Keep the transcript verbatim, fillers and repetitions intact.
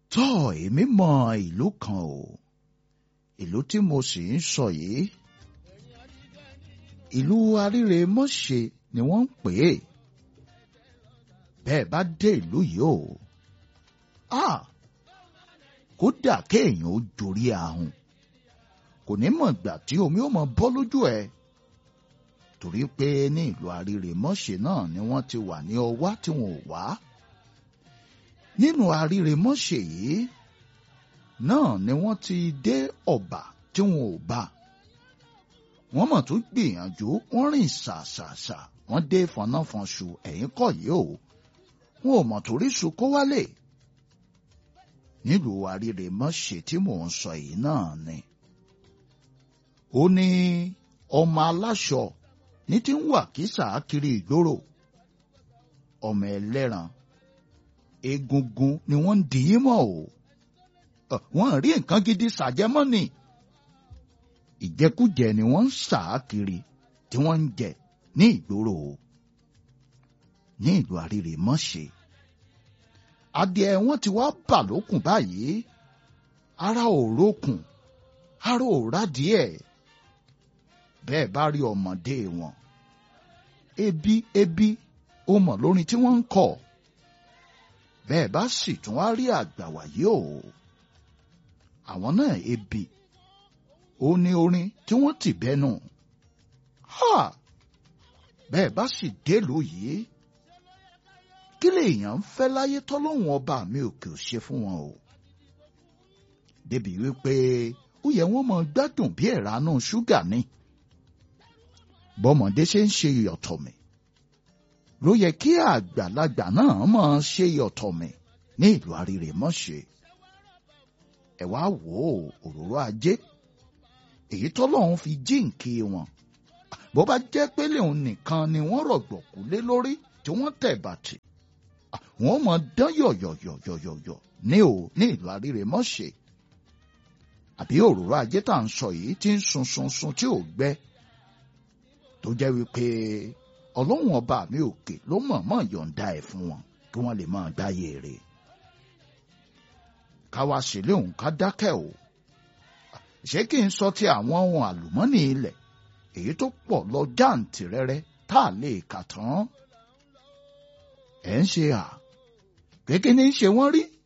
tọ́ èmi mọ ìlú kan o ìlú tí mo sì ń sọ yìí ìlú Arírèmọ́ṣẹ́ ni wọ́n ń pè é bẹ́ẹ̀ bá dé ìlú yìí o ah kódà kéèyàn ó jorí ahun kò ní mọ̀ gbà tí omi ó mọ bọ́ lójú ẹ̀ torí pé ní ìlú Arírèmọ́ṣẹ́ náà ni wọ́n ti wà ní ọwá tí wọn ò wá nínú Arírèmọ́ṣẹ́ yìí náà ni wọ́n ti dé ọ̀bà tí wọn ò bá wọ́n mọ̀ tó gbìyànjú wọ́n rìn ṣàṣàṣà wọ́n dé fọnáfọnṣu ẹ̀yìn kọ̀ yìí o wọn ò mọ̀ torí su kó wálé nílùú Arírèmọ́ṣẹ́ tí mò ń sọ yìí náà ni ó ní ọmọ aláṣọ ní tí ń wà kísà kiri ìgboro ọmọ ẹlẹ́ran egungun ni wọ́n ń dì í mọ́ o wọ́n rí nǹkan gidi ṣàjẹmọ́ ni ìjẹkújẹ ni wọ́n ń sà á kiri tí wọ́n ń jẹ ní ìgboro ní ìlú Arírèmọ́ṣẹ́ adìẹ wọn ti wá bà lókùn báyìí ara ò rókùn ara ò rádìẹ bẹ́ẹ̀ bá rí ọmọdé wọn ebi ebi ó mọ̀ lórin tí wọ́n ń kọ bẹ́ẹ̀ bá sì tún wá rí àgbà wàyí o àwọn náà ebi ó ní orin tí wọ́n ti bẹ́nu ha bẹ́ẹ̀ bá sì délùú yìí kí lèèyàn ń fẹ́ láyé tọ́lọ́hun ọba mi òkè ò ṣe fún wọn o débi wípé ó yẹ wọ́n mọ gbádùn bí ẹ̀ránú ṣúgà ni bọ́mọdé ṣe ń ṣe ìyọ̀tọ̀mì ló yẹ kí àgbàlagbà náà máa ṣe ìyọ̀tọ̀mì ní ìlú Arírèmọ́ṣẹ́ ẹ wá wò ó òróró ajé èyí tọ́lọ́hun fi jíǹkí wọn bó bá jẹ́ pé lèun nìkan ni wọ́n rọ̀gbọ̀kú lé lórí tí wọ́n tẹ̀ bàtì wọ́n mọ̀ dán yọ̀yọ̀yọ̀yọ̀yọ̀ ní o ní ìlú Arírèmọ́ṣẹ́ àbí òróró ajé tá à ń sọ yìí tí ń sun sun sun tí ò gbẹ tó jẹ́ wípé ọlọ́run ọba mi òkè ló mọ̀ọ́mọ̀ yọ̀ǹda ẹ̀ fún wọn kí wọ́n lè máa gbáyé rẹ̀ káwa sílé òun ká dákẹ́ o ṣé kí n sọ ti àwọn ohun àlùmọ́nì ilẹ̀ èyí tó pọ̀ lọ jàǹtìrẹrẹ tá a lè kà tán ẹ̀ ń ṣe à kékeré ní í ṣe wọ́n rí